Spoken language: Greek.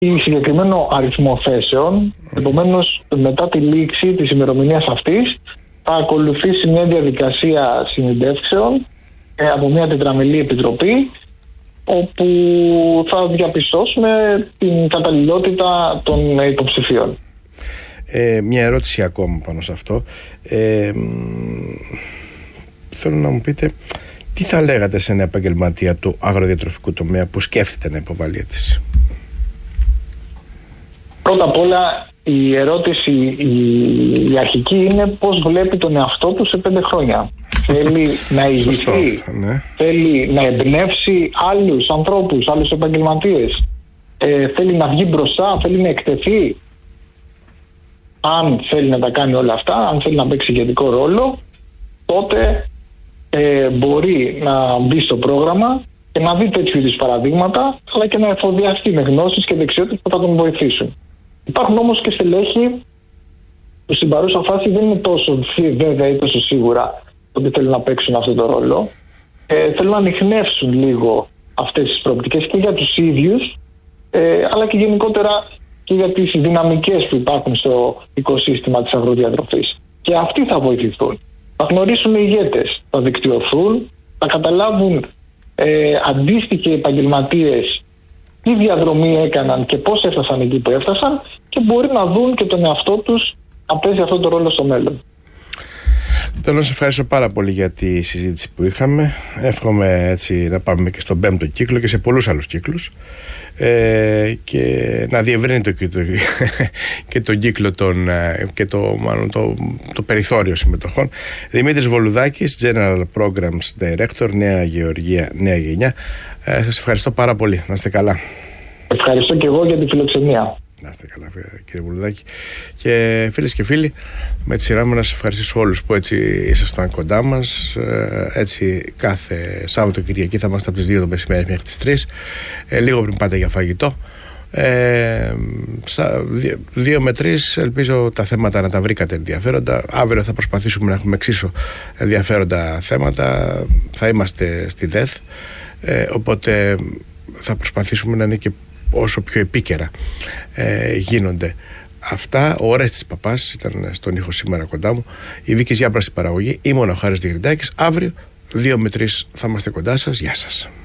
συγκεκριμένο αριθμό θέσεων. Επομένως, μετά τη λήξη της ημερομηνίας αυτής θα ακολουθήσει μια διαδικασία συνεντεύξεων από μια τετραμελή επιτροπή, όπου θα διαπιστώσουμε την καταλληλότητα των υποψηφίων. Μια ερώτηση ακόμα πάνω σε αυτό. Θέλω να μου πείτε, τι θα λέγατε σε ένα επαγγελματία του αγροδιατροφικού τομέα που σκέφτεται να υποβάλει αίτηση? Πρώτα απ' όλα, η ερώτηση η αρχική είναι πώς βλέπει τον εαυτό του σε 5 χρόνια. Θέλει να ηγηθεί, ναι. Θέλει να εμπνεύσει άλλους ανθρώπους, άλλους επαγγελματίες, θέλει να βγει μπροστά, θέλει να εκτεθεί. Αν θέλει να τα κάνει όλα αυτά, αν θέλει να παίξει ηγετικό ρόλο, τότε μπορεί να μπει στο πρόγραμμα και να δει τέτοιου είδους παραδείγματα, αλλά και να εφοδιαστεί με γνώσεις και δεξιότητες που θα τον βοηθήσουν. Υπάρχουν όμως και στελέχη που στην παρούσα φάση δεν είναι τόσο βέβαια ή τόσο σίγουρα ότι θέλουν να παίξουν αυτό το ρόλο. Θέλουν να ανιχνεύσουν λίγο αυτές τις προοπτικές και για τους ίδιους, αλλά και γενικότερα και για τις δυναμικές που υπάρχουν στο οικοσύστημα της αγροδιατροφής. Και αυτοί θα βοηθηθούν. Θα γνωρίσουν οι ηγέτες, θα δικτυωθούν, θα καταλάβουν αντίστοιχοι επαγγελματίες τι διαδρομή έκαναν και πώς έφτασαν εκεί που έφτασαν, και μπορεί να δουν και τον εαυτό τους να παίζει αυτό το ρόλο στο μέλλον. Θέλω να σε ευχαριστώ πάρα πολύ για τη συζήτηση που είχαμε. Εύχομαι έτσι να πάμε και στον 5ο κύκλο και σε πολλούς άλλους κύκλους, και να διευρύνει και τον κύκλο και το περιθώριο συμμετοχών. Δημήτρης Βολουδάκης, General Programs Director, Νέα Γεωργία, Νέα Γενιά. Σας ευχαριστώ πάρα πολύ. Να είστε καλά. Ευχαριστώ και εγώ για τη φιλοξενία. Να είστε καλά, κύριε Βουλουδάκη. Και φίλες και φίλοι, με τη σειρά μου να σας ευχαριστήσω όλους που έτσι ήσασταν κοντά μας. Έτσι κάθε Σάββατο Κυριακή θα είμαστε από τις 2 το μεσημέρι μέχρι τις 3, λίγο πριν πάτε για φαγητό. 2 με 3 ελπίζω τα θέματα να τα βρήκατε ενδιαφέροντα. Αύριο θα προσπαθήσουμε να έχουμε εξίσου ενδιαφέροντα θέματα. Θα είμαστε στη ΔΕΘ, οπότε θα προσπαθήσουμε να είναι και όσο πιο επίκαιρα γίνονται αυτά. Ο Ορέστης Παπάς ήταν στον ήχο σήμερα κοντά μου, η Βίκης Γιάμπρα στην παραγωγή, ήμουν ο Χάρης Διεγρυντάκης. Αύριο 2 με 3 θα είμαστε κοντά σας. Γεια σας.